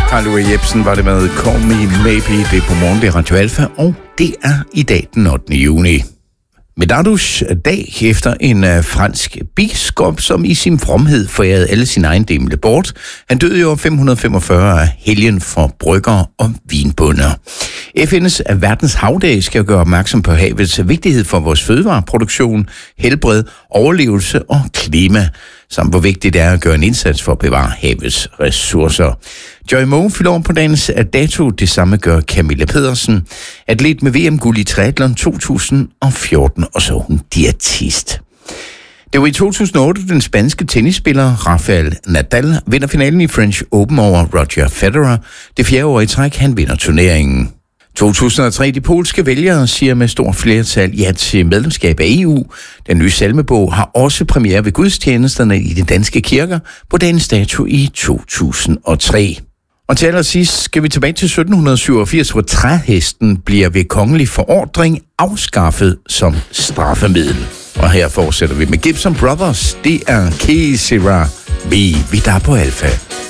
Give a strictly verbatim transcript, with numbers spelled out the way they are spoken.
Carl Louis Jepsen var det med Call Me Maybe. Det er på morgen, det er Radio Alfa, og det er i dag den ottende juni. Medardus dag efter en uh, fransk biskop, som i sin fromhed forærede alle sine ejendele bort. Han døde i år fem hundrede femogfyrre af helgen for brygger og vinbønder. F N's verdens havdag skal gøre opmærksom på havets vigtighed for vores fødevareproduktion, helbred, overlevelse og klima, samt hvor vigtigt det er at gøre en indsats for at bevare havets ressourcer. Joy Moe fylder over på dagens dato, det samme gør Camilla Pedersen, atlet med V M-guld i triathlon to tusind og fjorten, og så hun diætist. Det var i to tusind og otte, den spanske tennisspiller Rafael Nadal vinder finalen i French Open over Roger Federer. Det fjerde år i træk, han vinder turneringen. to tusind og tre, de polske vælgere siger med stort flertal ja til medlemskab af E U. Den nye salmebog har også premiere ved gudstjenesterne i de danske kirker på dagens dato i to tusind og tre. Og til allersidst skal vi tilbage til sytten syvogfirs, hvor træhesten bliver ved kongelig forordring afskaffet som straffemiddel. Og her fortsætter vi med Gibson Brothers. Det er Que Sera Vi, vi der på Alfa.